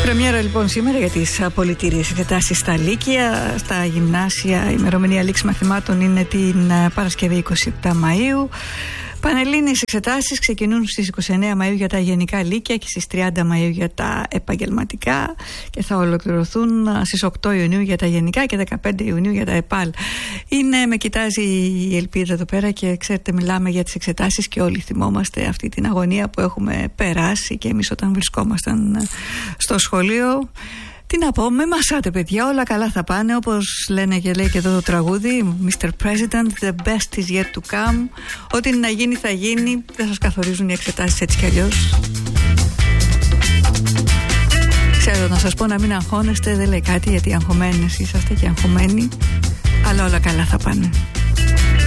Πρεμιέρα λοιπόν σήμερα για τις απολυτήριες εξετάσεις στα λύκεια, στα γυμνάσια. Η ημερομηνία λήξη μαθημάτων είναι την Παρασκευή 27 Μαΐου. Πανελλήνιες εξετάσεις ξεκινούν στις 29 Μαΐου για τα γενικά λύκεια και στις 30 Μαΐου για τα επαγγελματικά και θα ολοκληρωθούν στις 8 Ιουνίου για τα γενικά και 15 Ιουνίου για τα ΕΠΑΛ. Με κοιτάζει η Ελπίδα εδώ πέρα και ξέρετε, μιλάμε για τις εξετάσεις και όλοι θυμόμαστε αυτή την αγωνία που έχουμε περάσει και εμείς όταν βρισκόμασταν στο σχολείο. Τι να πω, με μασάτε παιδιά, όλα καλά θα πάνε, όπως λένε και λέει και εδώ το τραγούδι Mr. President, the best is yet to come. Ό,τι να γίνει θα γίνει, δεν σας καθορίζουν οι εξετάσεις έτσι κι αλλιώς. Ξέρω να σας πω να μην αγχώνεστε, δεν λέει κάτι γιατί αγχωμένες είσαστε και αγχωμένοι, αλλά όλα καλά θα πάνε.